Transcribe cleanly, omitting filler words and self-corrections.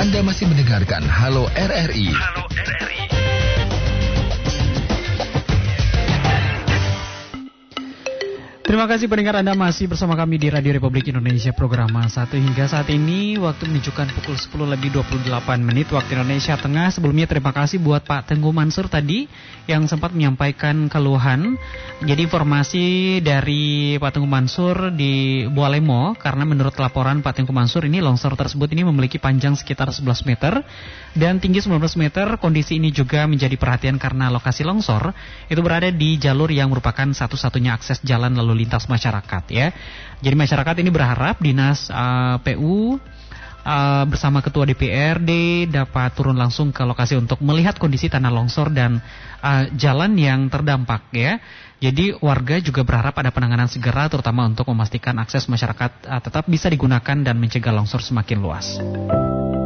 Anda masih mendengarkan Halo RRI. Halo RRI. Terima kasih pendengar, Anda masih bersama kami di Radio Republik Indonesia program 1 hingga saat ini waktu menunjukkan pukul 10:28 waktu Indonesia Tengah. Sebelumnya terima kasih buat Pak Tengku Mansur tadi yang sempat menyampaikan keluhan. Jadi informasi dari Pak Tengku Mansur di Bualemo, karena menurut laporan Pak Tengku Mansur ini longsor tersebut ini memiliki panjang sekitar 11 meter dan tinggi 19 meter. Kondisi ini juga menjadi perhatian karena lokasi longsor itu berada di jalur yang merupakan satu-satunya akses jalan lalu lintas masyarakat ya. Jadi masyarakat ini berharap dinas PU bersama ketua DPRD dapat turun langsung ke lokasi untuk melihat kondisi tanah longsor dan jalan yang terdampak ya. Jadi warga juga berharap ada penanganan segera terutama untuk memastikan akses masyarakat tetap bisa digunakan dan mencegah longsor semakin luas.